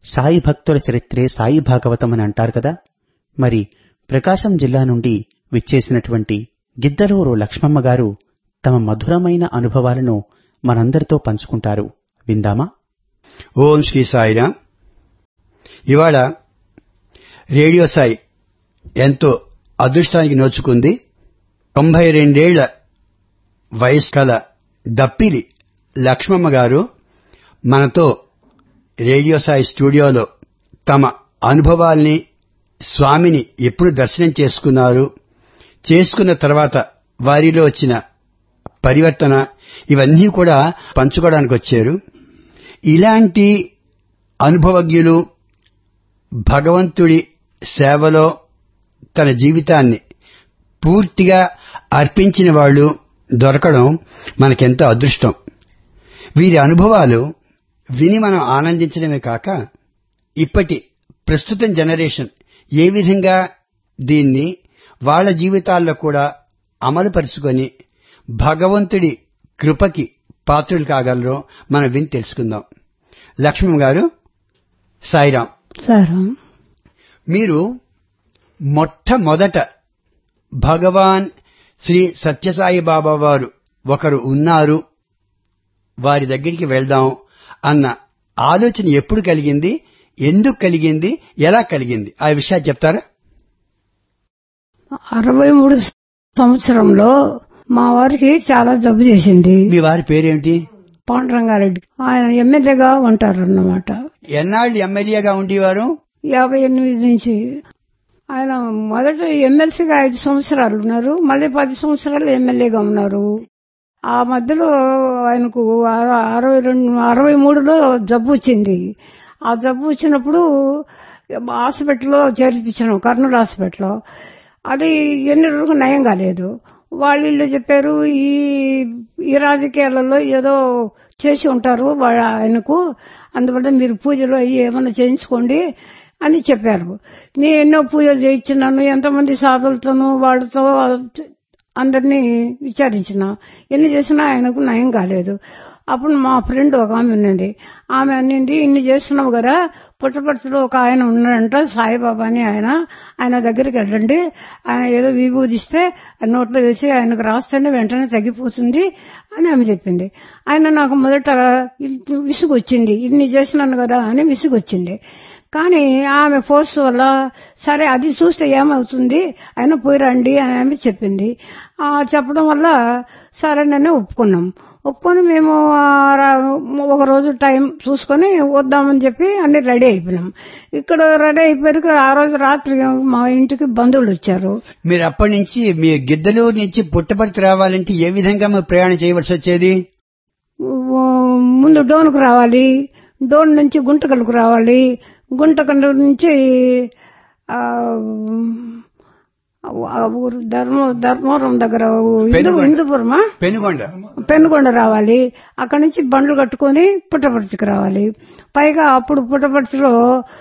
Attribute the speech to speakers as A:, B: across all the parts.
A: సాయి భక్తుల చరిత్రే సాయి భాగవతం అని అంటారు కదా. మరి ప్రకాశం జిల్లా నుండి విచ్చేసినటువంటి గిద్దలూరు లక్ష్మమ్మ గారు తమ మధురమైన అనుభవాలను మనందరితో పంచుకుంటారు. విందామా?
B: ఓం శ్రీ సాయిరామ్. ఇవాళ రేడియో సాయి ఎంతో అదృష్టానికి నోచుకుంది. 92 వయసు కల దప్పిలి లక్ష్మమ్మ గారు మనతో రేడియో సాయి స్టూడియోలో తమ అనుభవాల్ని, స్వామిని ఎప్పుడు దర్శనం చేసుకున్నారు, చేసుకున్న తర్వాత వారిలో వచ్చిన పరివర్తన, ఇవన్నీ కూడా పంచుకోవడానికి వచ్చారు. ఇలాంటి అనుభవజ్ఞులు భగవంతుడి సేవలో తన జీవితాన్ని పూర్తిగా అర్పించిన వాళ్ళు దొరకడం మనకెంతో అదృష్టం. వీరి అనుభవాలు విని మనం ఆనందించడమే కాక ఇప్పటి ప్రస్తుతం జనరేషన్ ఏ విధంగా దీన్ని వాళ్ల జీవితాల్లో కూడా అమలుపరుచుకొని భగవంతుడి కృపకి పాత్రులు కాగలరో మనం విని తెలుసుకుందాం. లక్ష్మమ్మ గారు, సాయిరాం. మీరు మొట్టమొదట భగవాన్ శ్రీ సత్యసాయి బాబా వారు ఒకరు ఉన్నారు, వారి దగ్గరికి వెళ్దాం అన్న ఆలోచన ఎప్పుడు కలిగింది, ఎందుకు కలిగింది, ఎలా కలిగింది, ఆ విషయాలు చెప్తారా?
C: 63 సంవత్సరంలో మా వారికి చాలా జబ్బు చేసింది.
B: మీ వారి పేరేమిటి?
C: పాండురంగారెడ్డి. ఆయన ఎమ్మెల్యేగా ఉంటారన్నమాట.
B: ఎన్నాళ్ళు ఎమ్మెల్యేగా ఉండేవారు?
C: 58 నుంచి. ఆయన మొదట ఎమ్మెల్సీగా 5 సంవత్సరాలు ఉన్నారు, మళ్ళీ 10 సంవత్సరాలు ఎమ్మెల్యేగా ఉన్నారు. ఆ మధ్యలో ఆయనకు 63లో జబ్బు వచ్చింది. ఆ జబ్బు వచ్చినప్పుడు హాస్పిటల్లో చేర్పించాను, కర్నూలు హాస్పిటల్లో. అది ఎన్ని రోజులకు నయం కాలేదు. వాళ్ళు చెప్పారు, ఈ రాజకీయాలలో ఏదో చేసి ఉంటారు ఆయనకు, అందువల్ల మీరు పూజలు అయ్యి ఏమన్నా చేయించుకోండి అని చెప్పారు. నేను ఎన్నో పూజలు చేయించినాను, ఎంతమంది సాధులతోనూ వాళ్ళతో అందరినీ విచారించిన, ఎన్ని చేసినా ఆయనకు నయం కాలేదు. అప్పుడు మా ఫ్రెండ్ ఒక ఆమె ఉన్నది, ఆమె అన్నింది, ఇన్ని చేస్తున్నావు కదా, పుట్టపర్తిలో ఒక ఆయన ఉన్నాడంట సాయిబాబా అని, ఆయన దగ్గరికి వెళ్ళండి, ఆయన ఏదో విభూదిస్తే నోట్లో వేసి ఆయనకు రాస్తేనే వెంటనే తగ్గిపోతుంది అని ఆమె చెప్పింది. ఆయన నాకు మొదట విసుగు వచ్చింది, ఇన్ని చేసినాను కదా అని విసుగు వచ్చింది. కానీ ఆమె ఫోర్స్ వల్ల సరే అది చూస్తే ఏమవుతుంది, ఆయన పోయిరండి అని ఆమె చెప్పింది. చెప్పడం వల్ల సరేనని ఒప్పుకొని మేము ఒక రోజు టైం చూసుకొని వద్దామని చెప్పి అన్ని రెడీ అయిపోయినాం. ఇక్కడ రెడీ అయిపోయారు. ఆ రోజు రాత్రి మా ఇంటికి బంధువులు వచ్చారు.
B: మీరు అప్పటి నుంచి మీ గిద్దలూరు నుంచి పుట్టపర్తి రావాలంటే ఏ విధంగా మీరు ప్రయాణం చేయవలసి వచ్చేది?
C: ముందు డోన్కు రావాలి, డోన్ నుంచి గుంటకల్కు రావాలి, గుంటకల్ నుంచి ఊరు ధర్మవరం దగ్గర హిందూపురమా పెనుగొండ రావాలి. అక్కడి నుంచి బండ్లు కట్టుకుని పుట్టపర్తికి రావాలి. పైగా అప్పుడు పుట్టపర్తిలో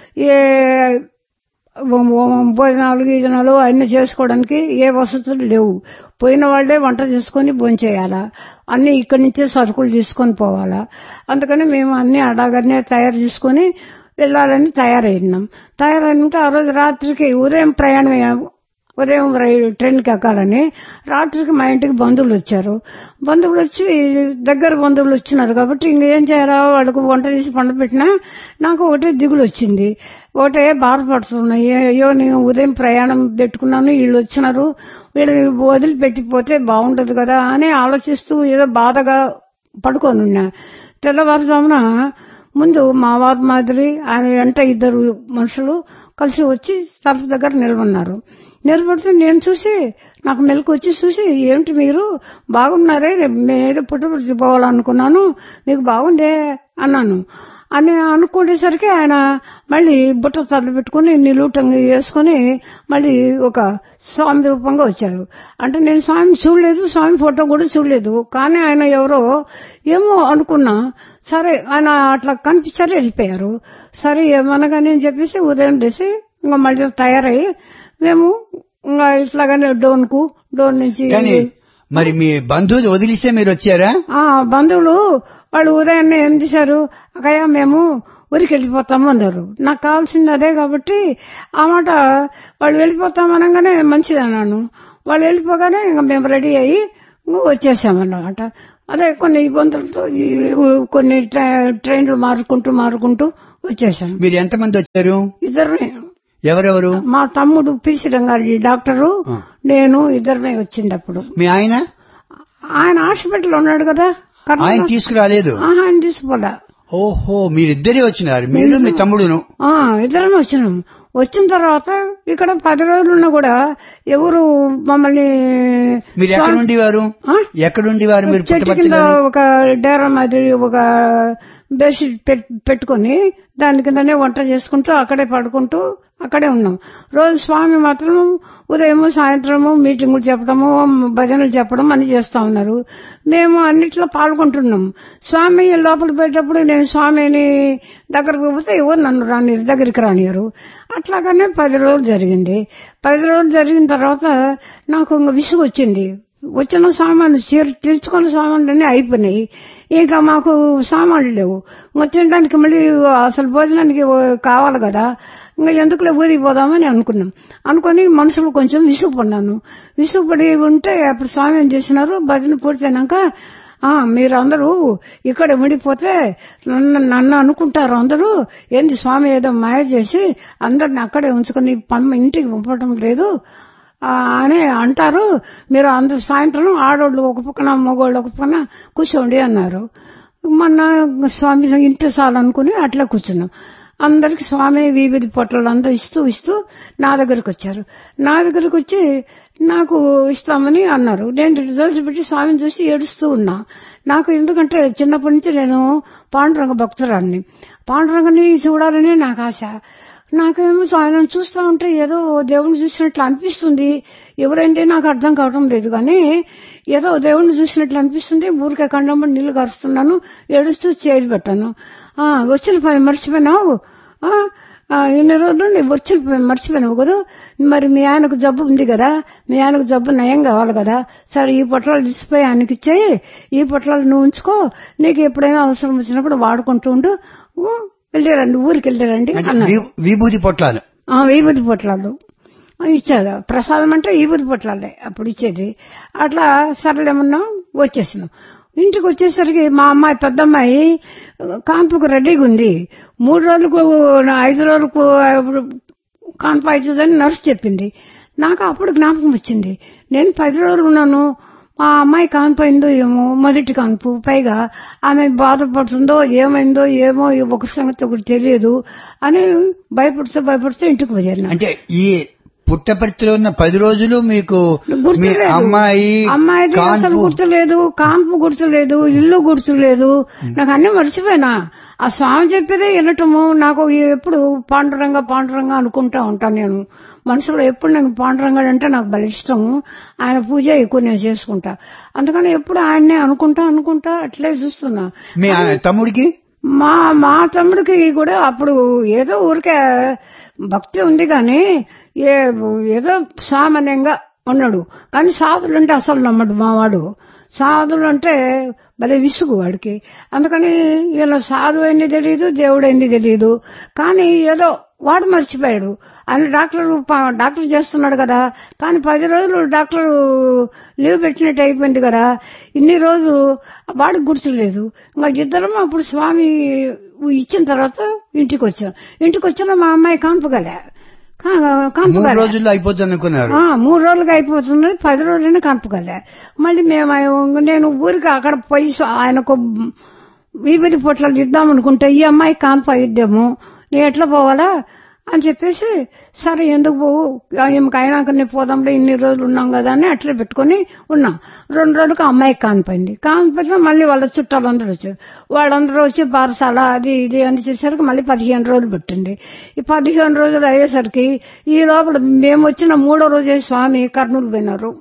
C: భోజనాలు గీజనాలు అన్ని చేసుకోవడానికి ఏ వసతులు లేవు. పోయిన వాళ్లే వంట చేసుకుని భోంచేయాలా, అన్ని ఇక్కడి నుంచే సరుకులు తీసుకొని పోవాలా. అందుకని మేము అన్ని అడాగనే తయారు చేసుకుని వెళ్లాలని తయారైనాం. తయారైనంటే ఆ రోజు రాత్రికి ఉదయం ట్రైన్కి ఎక్కాలని రాత్రికి మా ఇంటికి బంధువులు వచ్చారు. బంధువులు వచ్చి దగ్గర బంధువులు వచ్చినారు కాబట్టి ఇంకేం చేయాలా, వాళ్ళకు వంట చేసి పండబెట్టినా నాకు ఒకటే దిగులు వచ్చింది, ఒకటే బాధపడుతున్నాయి. అయ్యో నేను ఉదయం ప్రయాణం పెట్టుకున్నాను, వీళ్ళు వచ్చినారు, వీళ్ళని వదిలిపెట్టిపోతే బాగుంటది కదా అని ఆలోచిస్తూ ఏదో బాధగా పడుకొని ఉన్నా. తెల్లవారుజామున ముందు మా వారి మాదిరి ఆయన వెంట 2 మనుషులు కలిసి వచ్చి తలుపు దగ్గర నిలబడినారు. నిలబడితే నేను చూసి నాకు మెలకు వచ్చి చూసి, ఏమిటి మీరు బాగున్నారే, నేనేదో పుట్టపర్తి పోవాలనుకున్నాను, మీకు బాగుందే అన్నాను. అని అనుకునేసరికి ఆయన మళ్ళీ బుట్ట తల్లి పెట్టుకుని నిలువుటంగా వేసుకుని మళ్ళీ ఒక స్వామి రూపంగా వచ్చారు. అంటే నేను స్వామి చూడలేదు, స్వామి ఫోటో కూడా చూడలేదు, కానీ ఆయన ఎవరో ఏమో అనుకున్నా. సరే ఆయన అట్లా కనిపించారు, వెళ్ళిపోయారు. సరే ఏమనగానే అని చెప్పేసి ఉదయం లేసి ఇంకా మళ్ళీ తయారయ్యి మేము ఇంకా ఇట్లాగానే డోన్ నుంచి.
B: మరి మీ బంధువులు వదిలిస్తే మీరు వచ్చారా?
C: బంధువులు వాళ్ళు ఉదయాన్నే ఏం చేశారు, అక్కయ్య మేము ఊరికి వెళ్ళిపోతాము అన్నారు. నాకు కావాల్సింది అదే కాబట్టి ఆ మాట వాళ్ళు వెళ్ళిపోతామనగానే మంచిది అన్నాను. వాళ్ళు వెళ్ళిపోగానే ఇంకా మేము రెడీ అయ్యి వచ్చేసామన్నమాట. అదే కొన్ని ఇబ్బందులతో కొన్ని ట్రైన్లు మారుకుంటూ వచ్చేసాం.
B: మీరు ఎంతమంది వచ్చారు?
C: ఇద్దరిని.
B: ఎవరెవరు?
C: మా తమ్ముడు పిసి రంగారెడ్డి డాక్టరు, నేను ఇద్దరినే వచ్చింది. అప్పుడు
B: మీ ఆయన
C: హాస్పిటల్ ఉన్నాడు కదా,
B: ఆయన తీసుకురాలేదు?
C: ఆయన తీసుకోలే.
B: ఓహో, మీరిద్దరే వచ్చినారు, మీరు మీ తమ్ముడును?
C: ఇద్దరమే వచ్చినాం. వచ్చిన తర్వాత ఇక్కడ 10 రోజులున్నా కూడా ఎవరు మమ్మల్ని.
B: మీరు ఎక్కడుండేవారు? మీరు
C: కింద ఒక డేరా మాదిరి ఒక బెడ్షీట్ పెట్టుకుని దాని కిందనే వంట చేసుకుంటూ అక్కడే పడుకుంటూ అక్కడే ఉన్నాం. రోజు స్వామి మాత్రం ఉదయము సాయంత్రము మీటింగులు చెప్పడము భజనలు చెప్పడం అని చేస్తా ఉన్నారు. మేము అన్నిట్లో పాల్గొంటున్నాం. స్వామి లోపల పోయేటప్పుడు నేను స్వామిని దగ్గరకు పోతే ఎవరు నన్ను దగ్గరికి రానియరు. అట్లాగానే 10 రోజులు జరిగింది. 10 రోజులు జరిగిన తర్వాత నాకు ఇంకా విసుగు వచ్చింది. వచ్చిన సామాన్లు తెచ్చుకున్న సామాన్లన్నీ అయిపోయినాయి. ఇంకా మాకు సామాన్లు లేవు. తినడానికి మళ్ళీ అసలు భోజనానికి కావాలి కదా, ఇంకా ఎందుకులే ఊరికి పోదామని అనుకుని మనసులో కొంచెం విసుగుపడ్డాను. విసుగుపడి ఉంటే అప్పుడు స్వామి ఏం చేసినారు, భజన పూర్తయినాక మీరందరూ ఇక్కడ ఉండిపోతే నన్ను అనుకుంటారు అందరూ, ఏంది స్వామి ఏదో మాయ చేసి అందరిని అక్కడే ఉంచుకుని ఇంటికి పంపడం లేదు అని అంటారు. మీరు అందరు సాయంత్రం ఆడోళ్ళు ఒక పక్కన మగోళ్ళు ఒక పక్కన కూర్చోండి అన్నారు. మొన్న స్వామి ఇంటి చాలనుకుని అట్లా కూర్చున్నాం. అందరికి స్వామి వీధి పొట్టలు అందరూ ఇస్తూ నా దగ్గరకు వచ్చారు. నా దగ్గరకు వచ్చి నాకు ఇస్తామని అన్నారు. నేను 2 రోజులు పెట్టి స్వామిని చూసి ఏడుస్తూ ఉన్నా. నాకు ఎందుకంటే చిన్నప్పటి నుంచి నేను పాండురంగ భక్తురాన్ని, పాండురంగని చూడాలని నాకు ఆశ. నాకేమో ఆయన చూస్తా ఉంటే ఏదో దేవుణ్ణి చూసినట్లు అనిపిస్తుంది. ఎవరైందే నాకు అర్థం కావడం లేదు, కానీ ఏదో దేవుణ్ణి చూసినట్లు అనిపిస్తుంది. ఊరికే కండంలో నీళ్లు కరుస్తున్నాను, ఏడుస్తూ చేయి పెట్టాను. వచ్చిన పని మర్చిపోయినావు, ఇన్ని రోజులు నేను వచ్చిన మర్చిపోయినావు కదా, మరి మీ ఆయనకు జబ్బు ఉంది కదా, మీ ఆయనకు జబ్బు నయం కావాలి కదా, సరే ఈ పొట్లాలు తీసిపోయి ఆయనకి ఇచ్చేయి, ఈ పొట్లాలు నువ్వు ఉంచుకో, నీకు ఎప్పుడైనా అవసరం వచ్చినప్పుడు వాడుకుంటూ ఉండు, వెళ్ళిరండి ఊరికి వెళ్ళిరండి అన్నారు.
B: విభూతి పొట్లాలు?
C: విభూతి పొట్లాలు ఇచ్చేది. ప్రసాదం అంటే విభూతి పొట్లాలే అప్పుడు ఇచ్చేది. అట్లా సరళేమన్నా వచ్చేసినాం. ఇంటికి వచ్చేసరికి మా అమ్మాయి పెద్దమ్మాయి కాన్పుకు రెడీగా ఉంది. 3 రోజులకు 5 రోజులకు కాన్పు అవుతుందని నర్సు చెప్పింది. నాకు అప్పుడు జ్ఞాపకం వచ్చింది, నేను 10 రోజులు ఉన్నాను, మా అమ్మాయి కాన్పు అయిందో ఏమో, మొదటి కాన్పు, పైగా ఆమె బాధపడుతుందో ఏమైందో ఏమో ఒక సంగతి ఒకటి తెలియదు అని భయపడుతూ ఇంటికి పోయాను.
B: అంటే ఈ పుట్టపర్తిలో ఉన్న 10 రోజులు మీకు అమ్మాయి
C: అసలు గుర్తులేదు, కాన్పు గుర్తులేదు, ఇల్లు గుర్తులేదు, నాకు అన్ని మర్చిపోయినా. ఆ స్వామి చెప్పేదే వినటము. నాకు ఎప్పుడు పాండురంగా అనుకుంటా ఉంటాను. నేను మనసులో ఎప్పుడు నాకు పాండురంగా అంటే నాకు బలి ఇష్టము. ఆయన పూజ ఎక్కువ నేను చేసుకుంటా, అందుకని ఎప్పుడు ఆయన్నే అనుకుంటా అట్లే చూస్తున్నా.
B: మీ తమ్ముడికి
C: మా తమ్ముడికి కూడా అప్పుడు ఏదో ఊరికే భక్తి ఉంది, కానీ ఏదో సామాన్యంగా ఉన్నాడు. కానీ సాధులు అంటే అసలు నమ్మడు మావాడు. సాధులు అంటే భలే విసుగు వాడికి. అందుకని ఇలా సాధువు అయింది తెలియదు, దేవుడైంది తెలియదు. కానీ ఏదో వాడు మర్చిపోయాడు. ఆయన డాక్టర్ చేస్తున్నాడు కదా, కానీ 10 రోజులు డాక్టర్ లీవ్ పెట్టినట్టు అయిపోయింది కదా, ఇన్ని రోజులు వాడికి గుర్తులేదు. ఇంకా ఇద్దరం అప్పుడు స్వామి ఇచ్చిన తర్వాత ఇంటికి వచ్చిన మా అమ్మాయి కాన్పుగలే.
B: 3 రోజుల్లో అయిపోతుంది అనుకున్నారు.
C: 3 రోజులుగా అయిపోతుంది, 10 రోజులైనా కాన్పుగలే. మళ్ళీ నేను ఊరికి అక్కడ పోయి ఆయనకు వీబిరి పొట్లాలు ఇద్దామనుకుంటే ఈ అమ్మాయి కాన్పు అయిద్దేమో, నేను ఎట్లా పోవాలా అని చెప్పేసి, సరే ఎందుకు పోవు, అయినాకనే పోదాంలో ఇన్ని రోజులు ఉన్నాం కదా అని అట్లా పెట్టుకుని ఉన్నాం. 2 రోజులకు అమ్మాయికి కానిపోయింది. కానిపోయినా మళ్ళీ వాళ్ళ చుట్టాలందరూ వచ్చారు. వాళ్ళందరూ వచ్చి బారసాల అది ఇది అని చేసరికి మళ్ళీ 15 రోజులు పెట్టింది. ఈ 15 రోజులు అయ్యేసరికి ఈ లోపల మేము వచ్చిన 3వ రోజే స్వామి కర్నూలు పోయినారు.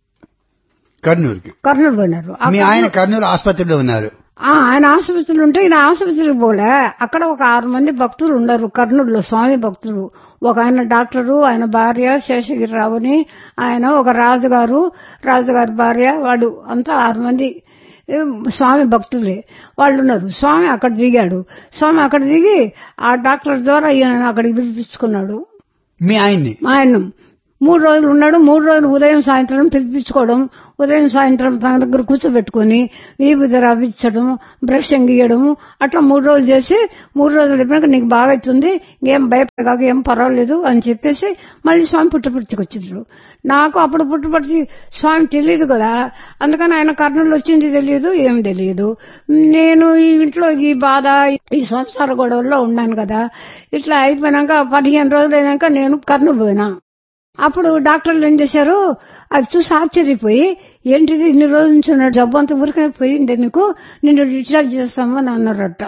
C: కర్నూలు పోయినారు.
B: ఆయన కర్నూలు ఆసుపత్రిలో ఉన్నారు.
C: ఆయన ఆసుపత్రులు ఉంటే ఈయన ఆసుపత్రికి పోలే. అక్కడ ఒక 6 మంది భక్తులు ఉన్నారు కర్నూలులో, స్వామి భక్తులు. ఒక ఆయన డాక్టరు, ఆయన భార్య శేషగిరిరావుని, ఆయన ఒక రాజుగారి భార్య, వాడు అంతా 6 మంది స్వామి భక్తులే వాళ్ళు ఉన్నారు. స్వామి అక్కడ దిగాడు. స్వామి అక్కడ దిగి ఆ డాక్టర్ ద్వారా ఈయన అక్కడికి పిలిపించుకున్నాడు.
B: మీ
C: ఆయన 3 రోజులు ఉన్నాడు. 3 రోజులు ఉదయం సాయంత్రం పిలిపించుకోవడం, ఉదయం సాయంత్రం తన దగ్గర కూర్చోబెట్టుకుని వీపు రాపించడం, బ్రష్ గీయడం, అట్లా 3 రోజులు చేసి 3 రోజులు అయిపోయాక నీకు బాగా అవుతుంది, ఇంకేం భయపడగాక ఏం పర్వాలేదు అని చెప్పేసి మళ్ళీ స్వామి పుట్టపర్తికి వచ్చిండ్రు. నాకు అప్పుడు పుట్టపర్తి స్వామి తెలియదు కదా, అందుకని ఆయన కర్నూలు వచ్చింది తెలియదు, ఏం తెలియదు. నేను ఈ ఇంట్లో ఈ బాధ ఈ సంసార గొడవల్లో ఉన్నాను కదా. ఇట్లా అయిపోయినాక 15 రోజులు అయినాక నేను కర్నూలు పోయినా. అప్పుడు డాక్టర్లు ఏం చేశారు, అది చూసి ఆశ్చర్యపోయి ఏంటిది ఇన్ని రోజుల నుంచి ఉన్నాడు, జబ్బు అంతా ఊరికనే పోయింది నీకు, నిన్ను డిశ్చార్జ్ చేస్తామని అన్నారట.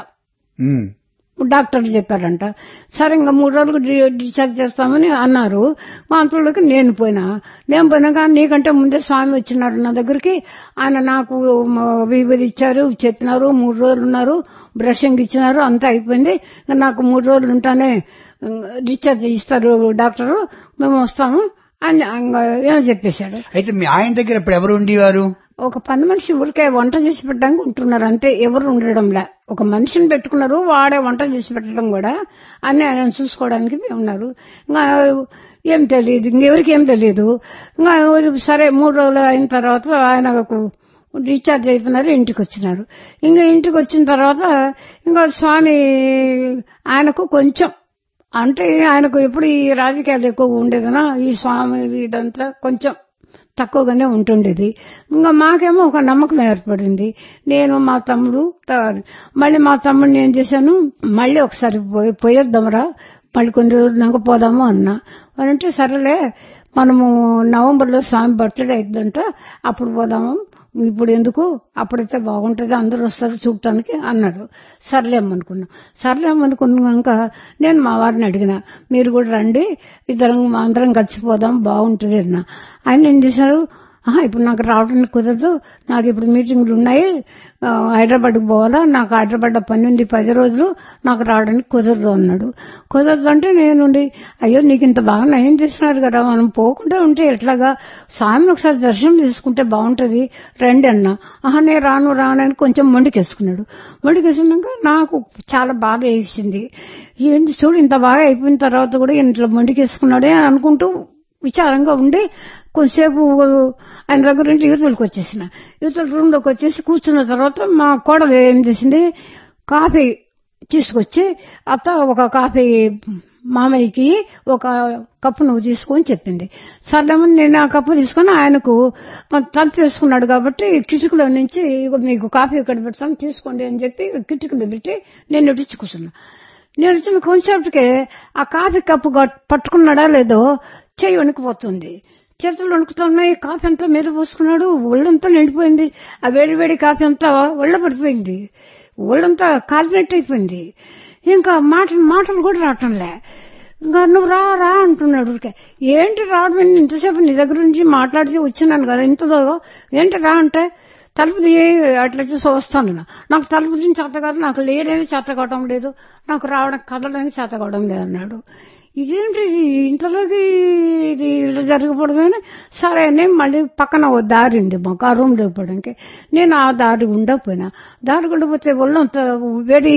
C: డాక్టర్లు చెప్పారంట. సరే ఇంకా 3 రోజులకు డిశ్చార్జ్ చేస్తామని అన్నారు. అంతలోకి నేను పోయినాక నీకంటే ముందే స్వామి వచ్చినారు నా దగ్గరికి. ఆయన నాకు విభూది ఇచ్చారు, చెప్పినారు, 3 రోజులు ఉన్నారు, బ్రషింగ్ ఇచ్చినారు, అంతా అయిపోయింది. నాకు 3 రోజులు ఉంటానే డిశ్చార్జ్ ఇస్తారు డాక్టరు, మేము వస్తాము అని ఏమో చెప్పేశాడు.
B: అయితే మీ ఆయన దగ్గర ఇప్పుడు ఎవరు ఉండేవారు?
C: ఒక పని మనిషి ఊరికే వంట చేసి పెట్టడానికి ఉంటున్నారు అంతే, ఎవరు ఉండడంలా. ఒక మనిషిని పెట్టుకున్నారు, వాడే వంట చేసి పెట్టడం కూడా అన్ని ఆయన చూసుకోవడానికి ఉన్నారు. ఇంకా ఏం తెలియదు, ఇంకెవరికి ఏం తెలియదు. ఇంకా సరే 3 రోజులు అయిన తర్వాత ఆయనకు డిశ్చార్జ్ అయిపోయినారు, ఇంటికి వచ్చినారు. ఇంకా ఇంటికి వచ్చిన తర్వాత ఇంకా స్వామి ఆయనకు కొంచెం అంటే ఆయనకు ఎప్పుడు ఈ రాజకీయాలు ఎక్కువ ఉండేదనా, ఈ స్వామి ఇదంతా కొంచెం తక్కువగానే ఉంటుండేది. ఇంకా మాకేమో ఒక నమ్మకం ఏర్పడింది. నేను మా తమ్ముడు మళ్ళీ మా తమ్ముడిని ఏం చేశాను, మళ్ళీ ఒకసారి పోయొద్దామరా, మళ్ళీ కొన్ని రోజులు నాకు పోదాము అన్నా. అంటే సరేలే మనము నవంబర్లో స్వామి బర్త్డే అయిద్దంట, అప్పుడు పోదాము, ఇప్పుడు ఎందుకు, అప్పుడైతే బాగుంటుంది, అందరూ వస్తారు చూడటానికి అన్నాడు. సర్లేమనుకున్నాక నేను మా వారిని అడిగిన, మీరు కూడా రండి, అందరం కలిసిపోదాం బాగుంటుంది అన్న. ఆయన ఏం చేశారు, ఇప్పుడు నాకు రావడానికి కుదరదు, నాకు ఇప్పుడు మీటింగ్లు ఉన్నాయి, హైదరాబాద్కి పోవాలా, నాకు హైదరాబాద్ పని ఉంది 10 రోజులు, నాకు రావడానికి కుదరదు అన్నాడు. కుదరదు అంటే నేనుండి అయ్యో నీకు ఇంత బాగా నయం చేస్తున్నారు కదా, మనం పోకుండా ఉంటే ఎట్లాగా, స్వామిని ఒకసారి దర్శనం తీసుకుంటే బాగుంటది, రండి అన్నా. నేను రాను అని కొంచెం మొండికేసుకున్నాడు. మొండికేసుకున్నాక నాకు చాలా బాధ వేసింది. ఏంది చూడు ఇంత బాగా అయిపోయిన తర్వాత కూడా ఇంట్లో మొండికేసుకున్నాడే అని అనుకుంటూ విచారంగా ఉండి కొంతసేపు ఆయన దగ్గర నుండి యువతలకు వచ్చేసిన. యువతల రూమ్ లోకి వచ్చేసి కూర్చున్న తర్వాత మా కోడలు ఏం చేసింది, కాఫీ తీసుకొచ్చి అత్త ఒక కాఫీ మామయ్యకి ఒక కప్పు నువ్వు తీసుకొని చెప్పింది. సర్లేమని నేను ఆ కప్పు తీసుకుని ఆయనకు తలుపు వేసుకున్నాడు కాబట్టి కిటికీలో నుంచి మీకు కాఫీ ఇక్కడ పెడతాను తీసుకోండి అని చెప్పి కిటికీలో పెట్టి నేను ఇచ్చి కూర్చున్నా. నేను వచ్చిన కాన్సెప్ట్కే ఆ కాఫీ కప్పు పట్టుకున్నాడా లేదో చెయ్యి వణికిపోతుంది, చేతులు వణుకుతున్నాయి, కాఫీ అంతా మీద పోసుకున్నాడు, ఒళ్ళంతా నిండిపోయింది, ఆ వేడి కాఫీ అంతా ఒళ్ళ పడిపోయింది, ఒళ్ళంతా కాలినట్టు అయిపోయింది. ఇంకా మాటలు కూడా రావటంలే. ఇంకా నువ్వు రా అంటున్నాడు. ఏంటి రావడం, ఇంతసేపు నీ దగ్గర నుంచి మాట్లాడితే వచ్చినాను కదా, ఇంతదో ఏంటి రా అంటే తలుపు అట్లయితే వస్తాను, నాకు తలుపు నుంచి చేత కాదు, నాకు లేడేది చేత కావడం లేదు, నాకు రావడం కదలడానికి చేత కావడం లేదు అన్నాడు. ఇదేంటి ఇంతలోకి ఇది ఇలా జరగకూడదని సరే అని మళ్ళీ పక్కన ఓ దారి ఉంది మాకు ఆ రూమ్ లేకపోవడానికి. నేను ఆ దారి ఉండకపోతే ఒళ్ళంత వేడి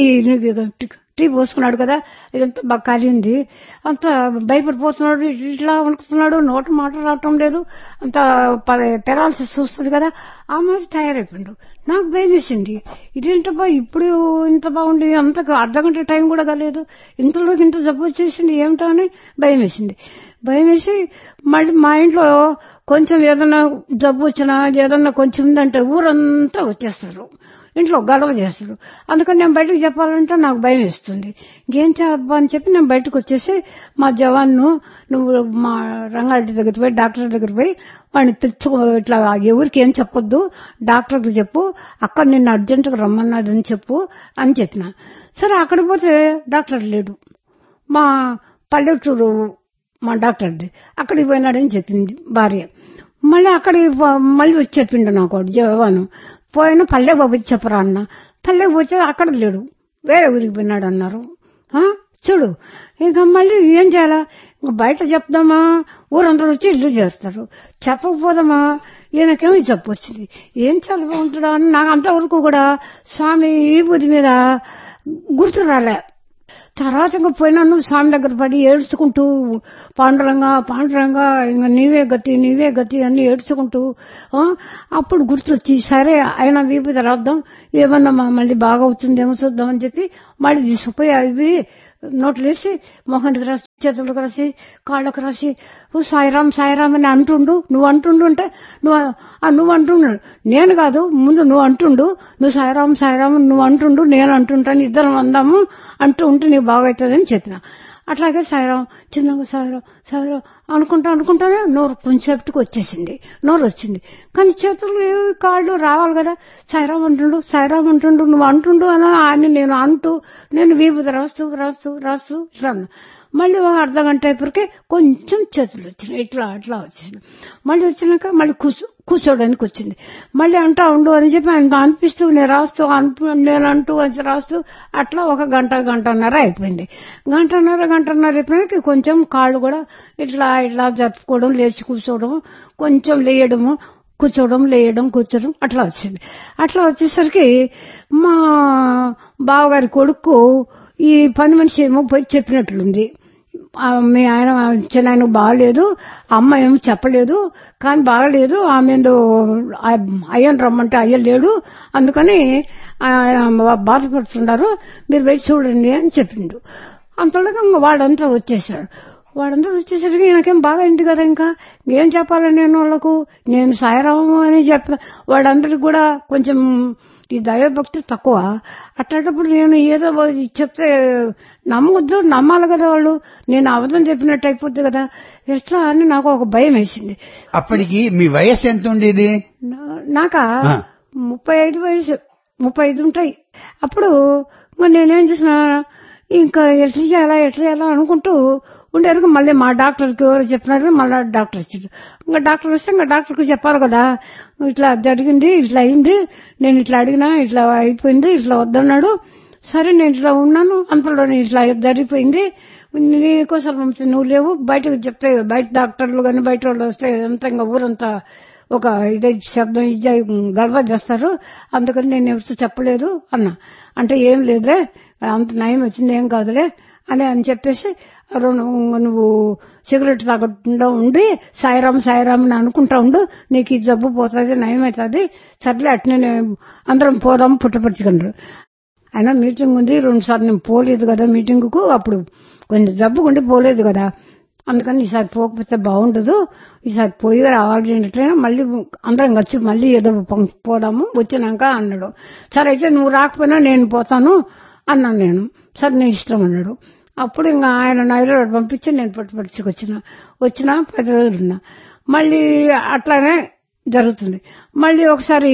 C: టీ పోసుకున్నాడు కదా, ఇదంతా బాగా కాలింది, అంత భయపడిపోతున్నాడు, ఇట్లా వణుకుతున్నాడు, నోట మాట రావటం లేదు, అంత పెరాలసిస్ వస్తుంది కదా, ఆ మాది తయారైపోయాడు. నాకు భయం వేసింది, ఇదేంటబ్బా ఇప్పుడు ఇంత బాగుండి అంత అర్ధగంట టైం కూడా కాలేదు, ఇంతలోకి ఇంత జబ్బు వచ్చేసింది ఏమిటో అని భయం వేసి మళ్ళీ మా ఇంట్లో కొంచెం ఏదన్నా జబ్బు వచ్చినా ఏదన్నా కొంచెం ఉందంటే ఊరంతా వచ్చేస్తారు, ఇంట్లో గొడవ చేస్తారు. అందుకని నేను బయటకు చెప్పాలంటే నాకు భయం వేస్తుంది. ఇంకేం చెప్పా అని చెప్పి నేను బయటకు వచ్చేసి మా జవాన్ను నువ్వు మా రంగారెడ్డి దగ్గర పోయి డాక్టర్ దగ్గర పోయి వాడిని తెచ్చుకో, ఇట్లా ఎవరికి ఏం చెప్పొద్దు, డాక్టర్కి చెప్పు, అక్కడ నిన్ను అర్జెంటుగా రమ్మన్నదని చెప్పు అని చెప్పిన. సరే అక్కడికి పోతే డాక్టర్ లేడు, మా పల్లెటూరు మా డాక్టర్ది, అక్కడికి పోయినాడని చెప్పింది భార్య. మళ్ళీ వచ్చి చెప్పిండు నాకు జవాను, పోయిన పల్లె బాబు చెప్పరా అన్న. పల్లెకి పోతే అక్కడ లేడు, వేరే ఊరికి పోయినాడు అన్నారు. చూడు ఇంకా మళ్ళీ ఏం చేయాలా, ఇంకా బయట చెప్దామా ఊరందరూ వచ్చి ఇల్లు చేస్తారు, చెప్పకపోదామా ఈయనకేమో ఈ జబ్బు వచ్చింది. ఏం చాలా బాగుంటుందా అని నాకు అంతవరకు కూడా స్వామి విభూతి మీద గుర్తు రాలే. తర్వాత ఇంకా పోయినాను స్వామి దగ్గర పడి ఏడ్చుకుంటూ పాండురంగా ఇంకా నీవే గతి అని ఏడ్చుకుంటూ అప్పుడు గుర్తొచ్చి సరే ఆయన విభూతి రాద్దాం, ఏమన్నా మళ్ళీ బాగా అవుతుందేమో చూద్దాం అని చెప్పి మళ్ళీ తీసుకుపోయి అవి నోట్లు వేసి మొహానికి రాసి చేతులకు రాసి కాళ్ళకు రాసి సాయిరామ్ అని అంటుండు. నువ్వు అంటుండు అంటే నువ్వు అంటున్నాడు, నేను కాదు, ముందు నువ్వు అంటుండు, నువ్వు సాయిరామ్ నువ్వు అంటుండు, నేను అంటుంటాను, ఇద్దరం అందాము అంటూ ఉంటే నీకు బాగవుతుందని చెప్పిన. అట్లాగే సాయిరామ్ చిన్నగా సాయిరామ్ అనుకుంటానే నోరు కొంచెంసేపటికి వచ్చేసింది, నోరు వచ్చింది. కానీ చేతులు కాళ్ళు రావాలి కదా. సాయిరామ్ అంటుండు నువ్వు అంటుండు అని నేను అంటూ నేను విభూతి రాస్తూ ఇట్లా అన్నా. మళ్ళీ ఒక అర్ధ గంట అయిపోయికే కొంచెం చేతులు వచ్చినాయి, అట్లా వచ్చేసింది. మళ్ళీ వచ్చినాక మళ్ళీ కూర్చోడానికి వచ్చింది. మళ్ళీ అంటా ఉండు అని చెప్పి ఆయన అనిపిస్తూ నేను అంటూ రాస్తూ అట్లా ఒక గంటన్నర అయిపోయింది. గంటన్నర అయిపోయినాక కొంచెం కాళ్ళు కూడా ఇట్లా జరుపుకోవడం, లేచి కూర్చోవడం, కొంచెం లేయడము, కూర్చోవడం అట్లా వచ్చింది. అట్లా వచ్చేసరికి మా బావగారి కొడుకు ఈ పని మనిషి ఏమో పోయి చెప్పినట్లుంది, మీ ఆయన చిన్న బాగలేదు, అమ్మ ఏమో చెప్పలేదు, కానీ బాగలేదు, ఆమె అయ్యను రమ్మంటే అయ్య లేడు, అందుకని బాధపడుతున్నారు, మీరు వెళ్ళి చూడండి అని చెప్పిండు. అంతలోగా వాడంతా వచ్చేసరికి నాకేం బాగా అయింది కదా. ఇంకా ఏం చెప్పాలి నేను వాళ్ళకు, నేను సాయిరాము అని చెప్ప వాళ్ళందరికీ కూడా కొంచెం ఈ దైవభక్తి తక్కువ. అట్లాంటప్పుడు నేను ఏదో చెప్తే నమ్మొద్దు, నమ్మాలి కదా వాళ్ళు, నేను అబద్ధం చెప్పినట్టు అయిపోద్ది కదా, ఎట్లా అని నాకు ఒక భయం వేసింది.
B: అప్పటికి మీ వయసు ఎంత ఉండేది?
C: నాకా 35 ఉంటాయి. అప్పుడు నేనేం చేసిన, ఇంకా ఎట్లా చేయాలా అనుకుంటూ ఉండేందుకు మళ్ళీ మా డాక్టర్కి ఎవరు చెప్పినారు, మళ్ళీ డాక్టర్ వచ్చాడు. ఇంకా డాక్టర్ వస్తే ఇంకా డాక్టర్కి చెప్పాలి కదా, ఇట్లా జరిగింది, ఇట్లా అయింది, నేను ఇట్లా అడిగినా ఇట్లా అయిపోయింది, ఇట్లా వద్దన్నాడు, సరే నేను ఇట్లా ఉన్నాను, అంతలో ఇట్లా జరిగిపోయింది, నీకోసం నువ్వు లేవు, బయటకు చెప్తే బయట డాక్టర్లు కానీ బయట వాళ్ళు వస్తే అంతా ఇంకా ఊరంతా ఒక ఇదే శబ్దం గర్వ చేస్తారు, అందుకని నేను ఎవరితో చెప్పలేదు అన్నా. అంటే ఏం లేదులే, అంత నయం వచ్చింది, ఏం కాదులే అని చెప్పేసి నువ్వు సిగరెట్ తాగకుండా ఉండి సాయిరామ్ అని అనుకుంటా ఉండు, నీకు ఈ జబ్బు పోతుంది, నయమవుతుంది, సర్లే అట్నే అందరం పోదాం పుట్టపరుచుకున్నారు. అయినా మీటింగ్ ఉంది, 2 సార్లు నేను పోలేదు కదా మీటింగ్కు, అప్పుడు కొంచెం జబ్బు ఉండి పోలేదు కదా, అందుకని ఈసారి పోకపోతే బాగుండదు, ఈసారి పోయి రావాలి అట్లయినా మళ్ళీ అందరం కలిసి మళ్ళీ ఏదో పోదాము వచ్చినాక అన్నాడు. సరే అయితే నువ్వు రాకపోయినా నేను పోతాను అన్నాను నేను. సరే నీ ఇష్టం అన్నాడు. అప్పుడు ఇంకా ఆయన హైదరాబాద్ పంపించి నేను పట్టుపడికి వచ్చిన 10 రోజులున్నా. మళ్ళీ అట్లానే జరుగుతుంది. మళ్ళీ ఒకసారి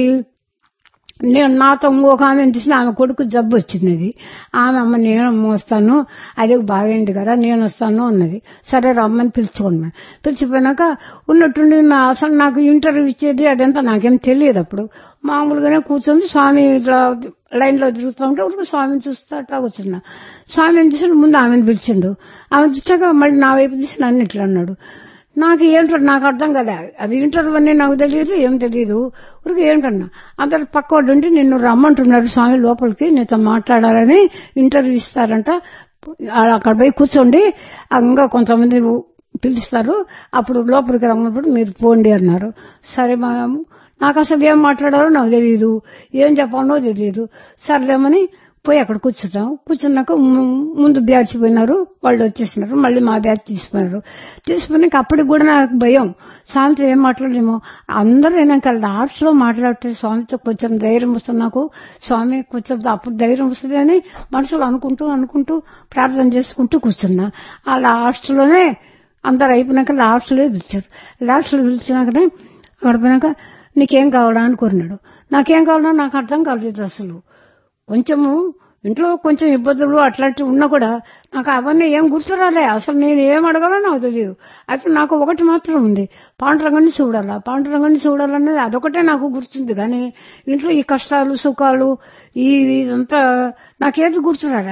C: నేను నాతో ఒక ఆమె తీసిన, ఆమె కొడుకు జబ్బు వచ్చింది. ఆమె అమ్మ నేను మోస్తాను, అదే బాగైంది కదా నేను వస్తాను అన్నది. సరే రమ్మని పిలిచిపోయినాక ఉన్నట్టుండి అసలు నాకు ఇంటర్వ్యూ ఇచ్చేది అదంతా నాకేం తెలియదు. అప్పుడు మామూలుగానే కూర్చొని స్వామి ఇట్లా లైన్ లో తిరుగుతూ ఉంటే ఊరికి స్వామిని చూస్తా అట్లా కూర్చున్నా. స్వామిని చూసి ముందు ఆమెను పిలిచిండు. ఆమె చూసాక మళ్ళీ నా వైపు తీసి నన్ను ఇట్లా అన్నాడు. నాకు ఏంటో నాకు అర్థం కదా, అది ఇంటర్వ్యూ అని నాకు తెలియదు, ఏం తెలియదు. ఊరికి ఏంటన్నా అందరు పక్కవాడు ఉండి నిన్ను రమ్మంటున్నారు స్వామి లోపలికి, నీతో మాట్లాడాలని, ఇంటర్వ్యూ ఇస్తారంట, అక్కడ పోయి కూర్చోండి, ఇంకా కొంతమంది పిలుస్తారు, అప్పుడు లోపలికి రమ్మన్నప్పుడు మీరు పోండి అన్నారు. సరే నాకు అసలు ఏం మాట్లాడాలో నాకు తెలియదు, ఏం చెప్పాలో తెలియదు. సర్లేమని పోయి అక్కడ కూర్చున్నాక ముందు బ్యాచ్ పోయినారు, వాళ్ళు వచ్చేసినారు, మళ్ళీ మా బ్యాచ్ తీసుకున్నాక అప్పటికి కూడా నాకు భయం, స్వామితో ఏం మాట్లాడలేమో. అందరూ అయినాక లాస్ట్ లో మాట్లాడితే స్వామితో కొంచెం ధైర్యం వస్తుంది నాకు, స్వామి కొంచెం అప్పుడు ధైర్యం వస్తుంది అని మనసులో అనుకుంటూ ప్రార్థన చేసుకుంటూ కూర్చున్నా. ఆ లాస్ట్ లోనే అందరు అయిపోయినాక లాస్ట్ లో పిలిచినాకనే అక్కడ పోయినాక నీకేం కావాలా అని కోరినాడు. నాకేం కావాలో నాకు అర్థం కాలేదు. అసలు కొంచెము ఇంట్లో కొంచెం ఇబ్బందులు అట్లాంటివి ఉన్నా కూడా నాకు అవన్నీ ఏం గుర్తురాలే. అసలు నేను ఏం అడగాలో నాకు తెలియదు. అయితే నాకు ఒకటి మాత్రం ఉంది, పాండురంగాన్ని చూడాలన్నది అదొకటే నాకు గుర్తుంది. కానీ ఇంట్లో ఈ కష్టాలు సుఖాలు ఇదంతా నాకేది గుర్తురాలే.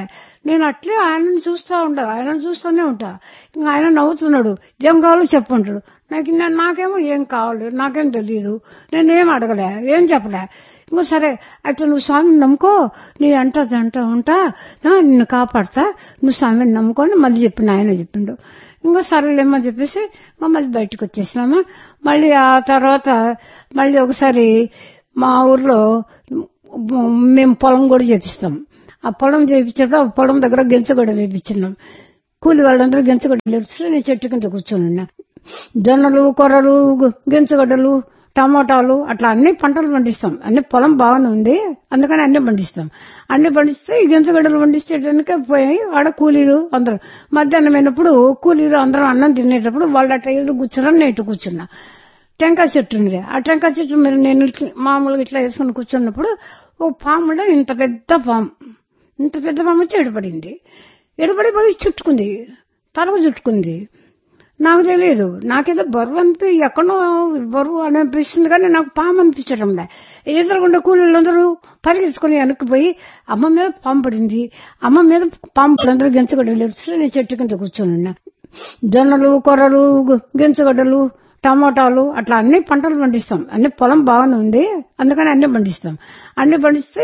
C: నేను అట్లే ఆయనను చూస్తూనే ఉంటా. ఇంకా ఆయన నవ్వుతున్నాడు, ఏం కావాలో చెప్పంటాడు. నాకేమో ఏం కావాలి, నాకేం తెలియదు, నేనేం అడగలే, ఏం చెప్పలే. ఇంకో సరే అయితే నువ్వు స్వామిని నమ్ముకో, నీ అంటా ఉంటా, నిన్ను కాపాడతా, నువ్వు స్వామిని నమ్ముకొని మళ్ళీ చెప్పిన ఆయన చెప్పిండు. ఇంకో సరేలేమో చెప్పేసి ఇంకా మళ్ళీ బయటకు వచ్చేసినామా. మళ్ళీ ఆ తర్వాత మళ్ళీ ఒకసారి మా ఊర్లో మేము పొలం కూడా చేపిస్తాం. ఆ పొలం చేయించేటప్పుడు ఆ పొలం దగ్గర గెంచగడ్డలు వేయించినాం. కూలి వాళ్ళందరూ గెంచగడ్డలు వేస్తే నేను చెట్టు కింద కూర్చొని జొన్నలు, కొర్రలు, గెంచగడ్డలు, టమోటాలు అట్లా అన్ని పంటలు పండిస్తాం. అన్ని పొలం బాగానే ఉంది, అందుకని అన్ని పండిస్తాం. అన్ని పండిస్తే ఈ గెంచగడ్డలు పండించేటానికి పోయి ఆడ కూలీలు అందరూ మధ్యాహ్నం అయినప్పుడు కూలీలు అందరూ అన్నం తినేటప్పుడు వాళ్ళు అట్లా ఎదురు కూర్చున్నారు, నేను ఇటు కూర్చున్నా. టెంకాయ చెట్టు ఉంది, ఆ టెంకాయ చెట్టు మీరు నేను మామూలుగా ఇట్లా వేసుకుని కూర్చున్నప్పుడు ఓ పాములో ఇంత పెద్ద పాము వచ్చి ఎడపడి చుట్టుకుంది, తలకు చుట్టుకుంది. నాకు తెలియదు, నాకేదో బరువు ఎక్కడో బరువు అనిపిస్తుంది, కానీ నాకు పాము అనిపించడం లే. ఎదురుగుండా కూలీలందరూ పరిగెత్తుకుని వెనక్కిపోయి అమ్మ మీద పాము పడింది, అమ్మ మీద పాము అందరూ గెంచగడ్డలు ఎడుస్తూ నేను చెట్టు కింద కూర్చొని జొన్నలు, కొర్రలు, గెంచగడ్డలు, టమోటాలు అట్లా అన్ని పంటలు పండిస్తాం. అన్ని పొలం బాగానే ఉంది, అందుకని అన్ని పండిస్తాం. అన్ని పండిస్తే